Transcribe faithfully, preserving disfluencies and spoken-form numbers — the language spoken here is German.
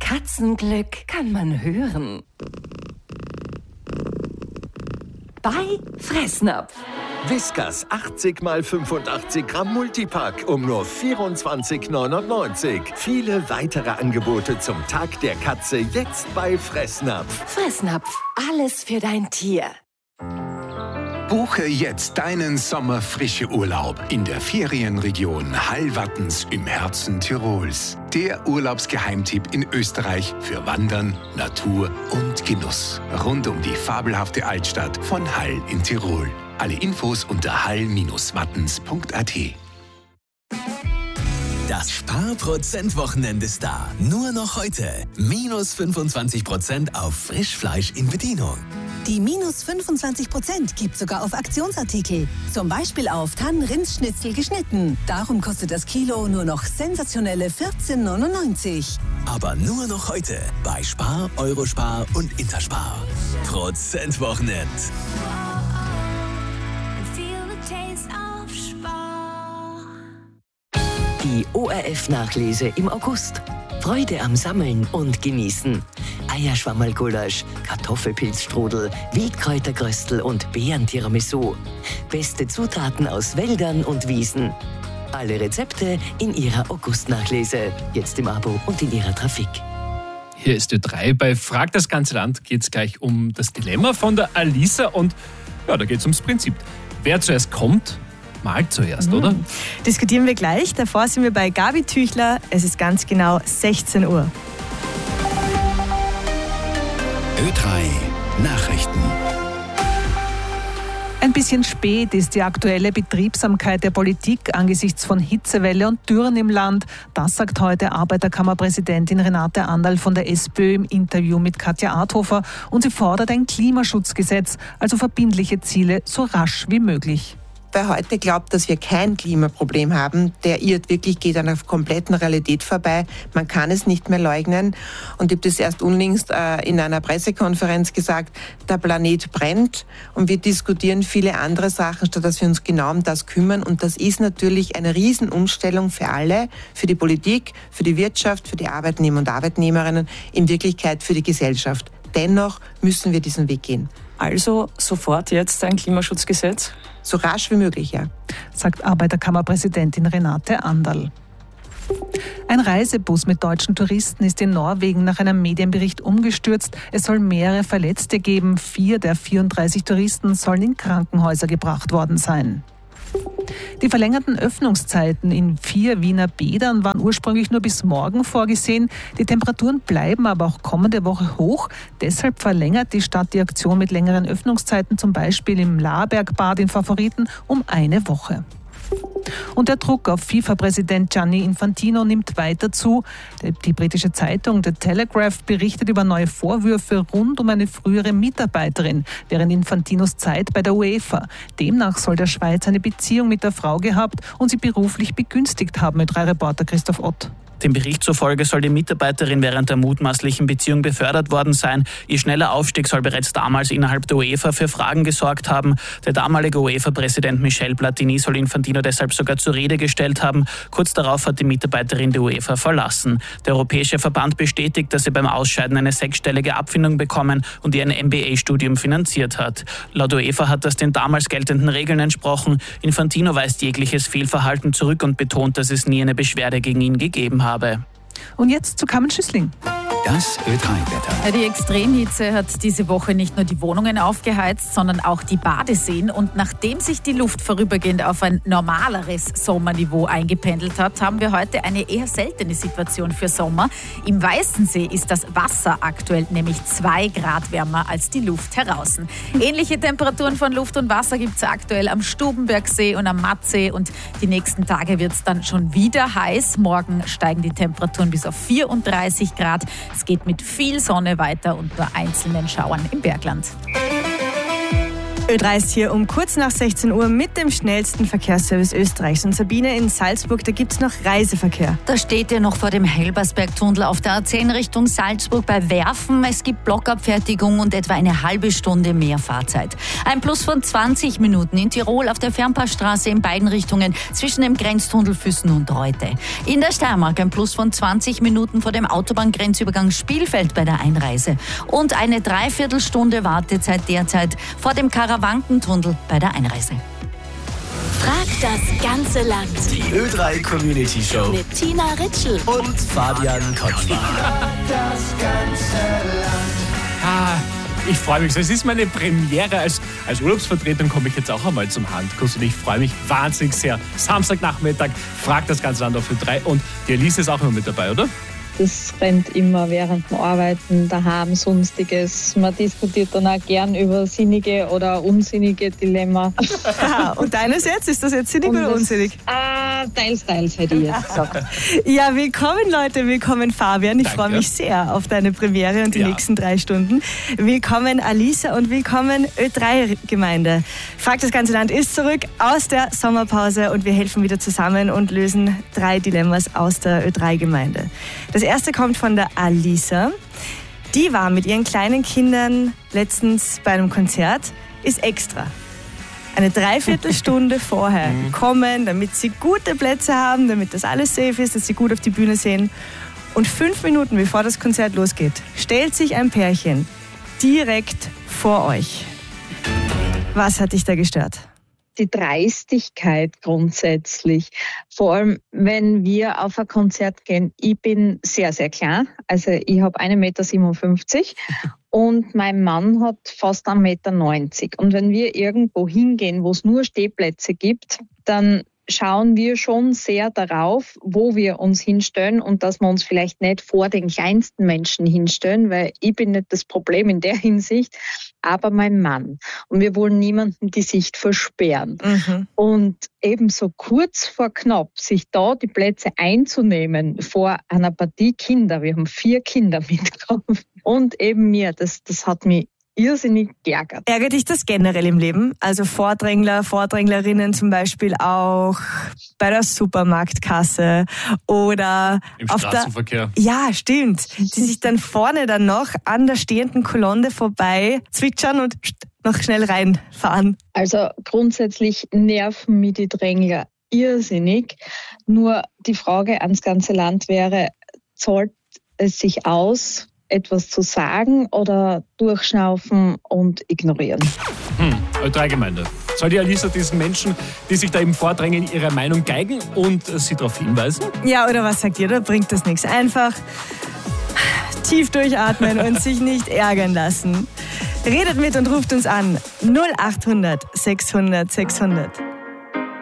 Katzenglück kann man hören. Bei Fressnapf. Whiskas achtzig mal fünfundachtzig Gramm Multipack um nur vierundzwanzig neunundneunzig. Viele weitere Angebote zum Tag der Katze jetzt bei Fressnapf. Fressnapf, alles für dein Tier. Buche jetzt deinen Sommerfrische-Urlaub in der Ferienregion Hallwattens im Herzen Tirols. Der Urlaubsgeheimtipp in Österreich für Wandern, Natur und Genuss. Rund um die fabelhafte Altstadt von Hall in Tirol. Alle Infos unter hall Bindestrich wattens Punkt a t. Das Sparprozent-Wochenende ist da. Nur noch heute. Minus fünfundzwanzig Prozent auf Frischfleisch in Bedienung. Die minus fünfundzwanzig Prozent gibt sogar auf Aktionsartikel. Zum Beispiel auf Tannenrindsschnitzel geschnitten. Darum kostet das Kilo nur noch sensationelle vierzehn neunundneunzig. Aber nur noch heute bei Spar, Eurospar und Interspar. Prozentwochenend. Die O R F-Nachlese im August. Freude am Sammeln und Genießen. Eierschwammerlgulasch, Kartoffelpilzstrudel, Wildkräutergröstel und Beeren-Tiramisu. Beste Zutaten aus Wäldern und Wiesen. Alle Rezepte in Ihrer August-Nachlese. Jetzt im Abo und in Ihrer Trafik. Hier ist Ö drei. Bei Frag das ganze Land geht es gleich um das Dilemma von der Alisa. Und ja, da geht es ums Prinzip. Wer zuerst kommt, malt zuerst, mhm. oder? Diskutieren wir gleich. Davor sind wir bei Gabi Tüchler. Es ist ganz genau sechzehn Uhr. Ö drei Nachrichten. Ein bisschen spät ist die aktuelle Betriebsamkeit der Politik angesichts von Hitzewelle und Dürren im Land. Das sagt heute Arbeiterkammerpräsidentin Renate Anderl von der SPÖ im Interview mit Katja Arthofer. Und sie fordert ein Klimaschutzgesetz, also verbindliche Ziele so rasch wie möglich. Wer heute glaubt, dass wir kein Klimaproblem haben, der irrt wirklich, geht an der kompletten Realität vorbei. Man kann es nicht mehr leugnen. Und ich habe das erst unlängst äh, in einer Pressekonferenz gesagt, der Planet brennt und wir diskutieren viele andere Sachen, statt dass wir uns genau um das kümmern. Und das ist natürlich eine Riesenumstellung für alle, für die Politik, für die Wirtschaft, für die Arbeitnehmer und Arbeitnehmerinnen, in Wirklichkeit für die Gesellschaft. Dennoch müssen wir diesen Weg gehen. Also sofort jetzt ein Klimaschutzgesetz? So rasch wie möglich, ja. Sagt Arbeiterkammerpräsidentin Renate Anderl. Ein Reisebus mit deutschen Touristen ist in Norwegen nach einem Medienbericht umgestürzt. Es soll mehrere Verletzte geben. Vier der vierunddreißig Touristen sollen in Krankenhäuser gebracht worden sein. Die verlängerten Öffnungszeiten in vier Wiener Bädern waren ursprünglich nur bis morgen vorgesehen. Die Temperaturen bleiben aber auch kommende Woche hoch. Deshalb verlängert die Stadt die Aktion mit längeren Öffnungszeiten, zum Beispiel im Laarbergbad in Favoriten, um eine Woche. Und der Druck auf FIFA-Präsident Gianni Infantino nimmt weiter zu. Die britische Zeitung The Telegraph berichtet über neue Vorwürfe rund um eine frühere Mitarbeiterin während Infantinos Zeit bei der UEFA. Demnach soll der Schweizer eine Beziehung mit der Frau gehabt und sie beruflich begünstigt haben, mit drei Reporter Christoph Ott. Dem Bericht zufolge soll die Mitarbeiterin während der mutmaßlichen Beziehung befördert worden sein. Ihr schneller Aufstieg soll bereits damals innerhalb der UEFA für Fragen gesorgt haben. Der damalige UEFA-Präsident Michel Platini soll Infantino deshalb sogar zur Rede gestellt haben. Kurz darauf hat die Mitarbeiterin die UEFA verlassen. Der Europäische Verband bestätigt, dass sie beim Ausscheiden eine sechsstellige Abfindung bekommen und ihr ein M B A-Studium finanziert hat. Laut UEFA hat das den damals geltenden Regeln entsprochen. Infantino weist jegliches Fehlverhalten zurück und betont, dass es nie eine Beschwerde gegen ihn gegeben habe. Und jetzt zu Carmen Schüssling. Das Ö drei Wetter. Die Extremhitze hat diese Woche nicht nur die Wohnungen aufgeheizt, sondern auch die Badeseen. Und nachdem sich die Luft vorübergehend auf ein normaleres Sommerniveau eingependelt hat, haben wir heute eine eher seltene Situation für Sommer. Im Weißensee ist das Wasser aktuell nämlich zwei Grad wärmer als die Luft heraus. Ähnliche Temperaturen von Luft und Wasser gibt es aktuell am Stubenbergsee und am Mattsee. Und die nächsten Tage wird es dann schon wieder heiß. Morgen steigen die Temperaturen bis auf vierunddreißig Grad. Es geht mit viel Sonne weiter und nur einzelnen Schauern im Bergland. Ö drei ist hier um kurz nach sechzehn Uhr mit dem schnellsten Verkehrsservice Österreichs. Und Sabine, in Salzburg, da gibt es noch Reiseverkehr. Da steht ja noch vor dem Helbersberg-Tunnel auf der A zehn Richtung Salzburg bei Werfen. Es gibt Blockabfertigung und etwa eine halbe Stunde mehr Fahrzeit. Ein Plus von zwanzig Minuten in Tirol auf der Fernpassstraße in beiden Richtungen zwischen dem Grenztunnel Füssen und Reute. In der Steiermark ein Plus von zwanzig Minuten vor dem Autobahngrenzübergang Spielfeld bei der Einreise. Und eine Dreiviertelstunde Wartezeit derzeit vor dem Karawankentunnel bei der Einreise. Frag das ganze Land. Die Ö drei Community Show Mit Tina Ritschl und Fabian Kotschwar. Das ganze Land. Ah, ich freue mich. Es ist meine Premiere als, als Urlaubsvertretung, komme ich jetzt auch einmal zum Handkuss. Und ich freue mich wahnsinnig sehr. Samstagnachmittag, Frag das ganze Land auf Ö drei. Und die Alice ist auch immer mit dabei, oder? Das rennt immer während dem Arbeiten, daheim, Sonstiges. Man diskutiert dann auch gern über sinnige oder unsinnige Dilemma. Und deines jetzt? Ist das jetzt sinnig Und oder das, unsinnig? Äh, teils, teils, hätte ich jetzt gesagt. Ja, willkommen Leute, willkommen Fabian. Ich Danke. freue mich sehr auf deine Premiere und die Ja. nächsten drei Stunden. Willkommen Alisa und willkommen Ö drei Gemeinde. Frag das ganze Land ist zurück aus der Sommerpause und wir helfen wieder zusammen und lösen drei Dilemmas aus der Ö drei Gemeinde. Das erste kommt von der Alisa. Die war mit ihren kleinen Kindern letztens bei einem Konzert, ist extra eine Dreiviertelstunde vorher gekommen, damit sie gute Plätze haben, damit das alles safe ist, dass sie gut auf die Bühne sehen. Und fünf Minuten bevor das Konzert losgeht, stellt sich ein Pärchen direkt vor euch. Was hat dich da gestört? Die Dreistigkeit grundsätzlich. Vor allem, wenn wir auf ein Konzert gehen. Ich bin sehr, sehr klein. Also ich habe einen Meter siebenundfünfzig und mein Mann hat fast einen Meter neunzig. Und wenn wir irgendwo hingehen, wo es nur Stehplätze gibt, dann schauen wir schon sehr darauf, wo wir uns hinstellen und dass wir uns vielleicht nicht vor den kleinsten Menschen hinstellen, weil ich bin nicht das Problem in der Hinsicht, aber mein Mann. Und wir wollen niemandem die Sicht versperren. Mhm. Und ebenso kurz vor knapp, sich da die Plätze einzunehmen vor einer Partie Kinder, wir haben vier Kinder mitgekommen und eben mir, das, das hat mich irrsinnig geärgert. Ärgert dich das generell im Leben? Also Vordrängler, Vordränglerinnen zum Beispiel auch bei der Supermarktkasse oder Im auf der... Straßenverkehr. Ja, stimmt. Die sich dann vorne dann noch an der stehenden Kolonne vorbei zwitschern und noch schnell reinfahren. Also grundsätzlich nerven mich die Drängler irrsinnig. Nur die Frage ans ganze Land wäre, zahlt es sich aus, etwas zu sagen oder durchschnaufen und ignorieren? Hm, Ö drei Gemeinde. Soll die Alisa diesen Menschen, die sich da eben vordrängen, ihre Meinung geigen und äh, sie darauf hinweisen? Ja, oder was sagt ihr? Da bringt das nichts. Einfach tief durchatmen und sich nicht ärgern lassen. Redet mit und ruft uns an. null acht hundert sechshundert sechshundert.